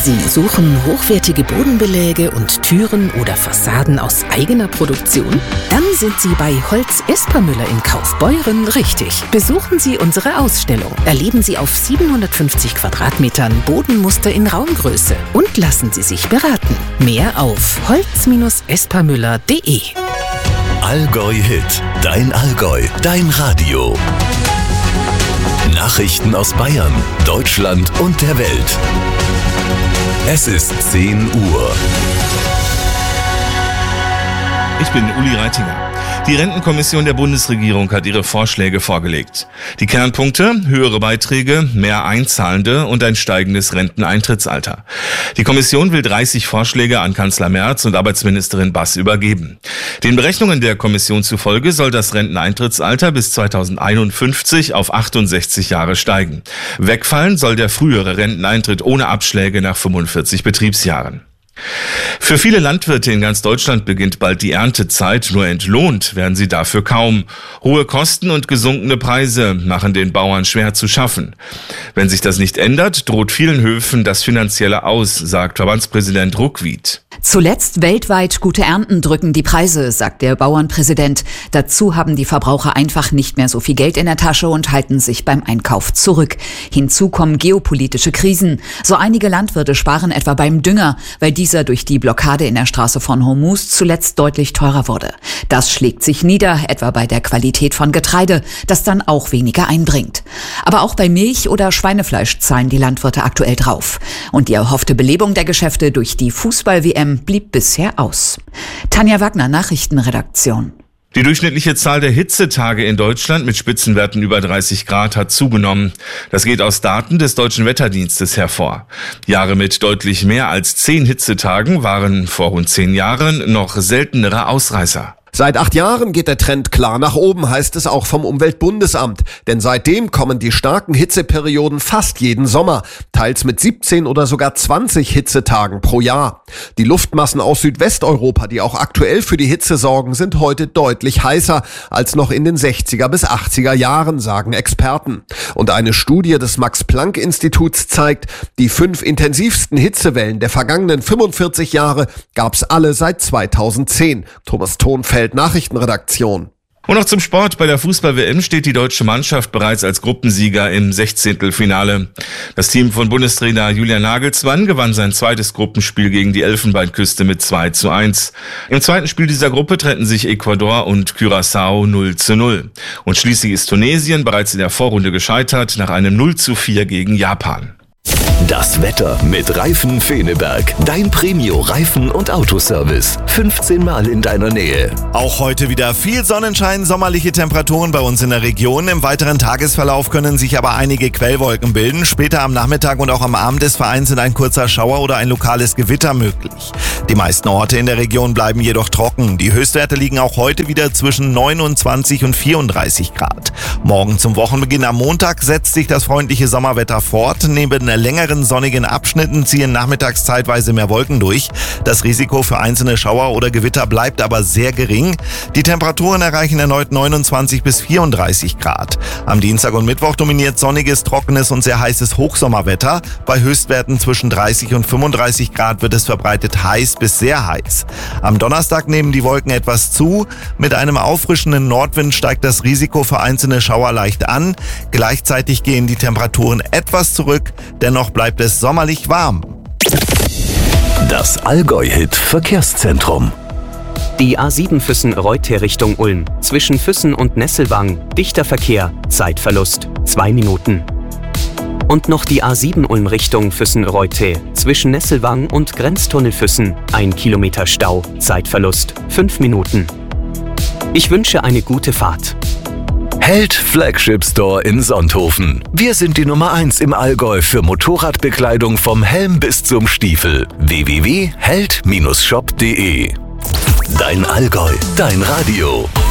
Sie suchen hochwertige Bodenbeläge und Türen oder Fassaden aus eigener Produktion? Dann sind Sie bei Holz Espermüller in Kaufbeuren richtig. Besuchen Sie unsere Ausstellung. Erleben Sie auf 750 Quadratmetern Bodenmuster in Raumgröße und lassen Sie sich beraten. Mehr auf holz-espermüller.de. Allgäu Hit, dein Allgäu, dein Radio. Nachrichten aus Bayern, Deutschland und der Welt. Es ist 10 Uhr. Ich bin Uli Reitinger. Die Rentenkommission der Bundesregierung hat ihre Vorschläge vorgelegt. Die Kernpunkte: höhere Beiträge, mehr Einzahlende und ein steigendes Renteneintrittsalter. Die Kommission will 30 Vorschläge an Kanzler Merz und Arbeitsministerin Bass übergeben. Den Berechnungen der Kommission zufolge soll das Renteneintrittsalter bis 2051 auf 68 Jahre steigen. Wegfallen soll der frühere Renteneintritt ohne Abschläge nach 45 Betriebsjahren. Für viele Landwirte in ganz Deutschland beginnt bald die Erntezeit, nur entlohnt werden sie dafür kaum. Hohe Kosten und gesunkene Preise machen den Bauern schwer zu schaffen. Wenn sich das nicht ändert, droht vielen Höfen das finanzielle Aus, sagt Verbandspräsident Ruckwied. Zuletzt weltweit gute Ernten drücken die Preise, sagt der Bauernpräsident. Dazu haben die Verbraucher einfach nicht mehr so viel Geld in der Tasche und halten sich beim Einkauf zurück. Hinzu kommen geopolitische Krisen. So einige Landwirte sparen etwa beim Dünger, weil dieser durch die Blockade in der Straße von Hormuz zuletzt deutlich teurer wurde. Das schlägt sich nieder, etwa bei der Qualität von Getreide, das dann auch weniger einbringt. Aber auch bei Milch oder Schweinefleisch zahlen die Landwirte aktuell drauf. Und die erhoffte Belebung der Geschäfte durch die Fußball-WM blieb bisher aus. Tanja Wagner, Nachrichtenredaktion. Die durchschnittliche Zahl der Hitzetage in Deutschland mit Spitzenwerten über 30 Grad hat zugenommen. Das geht aus Daten des Deutschen Wetterdienstes hervor. Jahre mit deutlich mehr als 10 Hitzetagen waren vor rund 10 Jahren noch seltenere Ausreißer. Seit 8 Jahren geht der Trend klar nach oben, heißt es auch vom Umweltbundesamt. Denn seitdem kommen die starken Hitzeperioden fast jeden Sommer, teils mit 17 oder sogar 20 Hitzetagen pro Jahr. Die Luftmassen aus Südwesteuropa, die auch aktuell für die Hitze sorgen, sind heute deutlich heißer als noch in den 60er bis 80er Jahren, sagen Experten. Und eine Studie des Max-Planck-Instituts zeigt, die 5 intensivsten Hitzewellen der vergangenen 45 Jahre gab's alle seit 2010. Thomas Thonfeld, Nachrichtenredaktion. Und noch zum Sport. Bei der Fußball-WM steht die deutsche Mannschaft bereits als Gruppensieger im 16. Das Team von Bundestrainer Julian Nagelsmann gewann sein zweites Gruppenspiel gegen die Elfenbeinküste mit 2:1. Im zweiten Spiel dieser Gruppe trennten sich Ecuador und Curaçao 0:0. Und schließlich ist Tunesien bereits in der Vorrunde gescheitert nach einem 0:4 gegen Japan. Das Wetter mit Reifen Feneberg. Dein Premio-Reifen- und Autoservice. 15 Mal in deiner Nähe. Auch heute wieder viel Sonnenschein, sommerliche Temperaturen bei uns in der Region. Im weiteren Tagesverlauf können sich aber einige Quellwolken bilden. Später am Nachmittag und auch am Abend ist vereinzelt ein kurzer Schauer oder ein lokales Gewitter möglich. Die meisten Orte in der Region bleiben jedoch trocken. Die Höchstwerte liegen auch heute wieder zwischen 29 und 34 Grad. Morgen zum Wochenbeginn am Montag setzt sich das freundliche Sommerwetter fort. Neben längeren sonnigen Abschnitten ziehen nachmittags zeitweise mehr Wolken durch. Das Risiko für einzelne Schauer oder Gewitter bleibt aber sehr gering. Die Temperaturen erreichen erneut 29 bis 34 Grad. Am Dienstag und Mittwoch dominiert sonniges, trockenes und sehr heißes Hochsommerwetter. Bei Höchstwerten zwischen 30 und 35 Grad wird es verbreitet heiß bis sehr heiß. Am Donnerstag nehmen die Wolken etwas zu. Mit einem auffrischenden Nordwind steigt das Risiko für einzelne Schauer leicht an. Gleichzeitig gehen die Temperaturen etwas zurück. Dennoch bleibt es sommerlich warm. Das Allgäu-Hit Verkehrszentrum. Die A7 Füssen-Reutte Richtung Ulm. Zwischen Füssen und Nesselwang. Dichter Verkehr. Zeitverlust 2 Minuten. Und noch die A7 Ulm Richtung Füssen-Reutte. Zwischen Nesselwang und Grenztunnel Füssen. 1 Kilometer Stau. Zeitverlust 5 Minuten. Ich wünsche eine gute Fahrt. Held Flagship Store in Sonthofen. Wir sind die Nummer 1 im Allgäu für Motorradbekleidung vom Helm bis zum Stiefel. www.held-shop.de. Dein Allgäu, dein Radio.